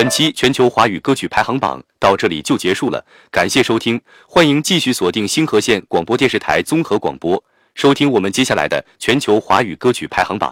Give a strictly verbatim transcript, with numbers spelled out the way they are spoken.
本期全球华语歌曲排行榜到这里就结束了，感谢收听，欢迎继续锁定星河县广播电视台综合广播，收听我们接下来的全球华语歌曲排行榜。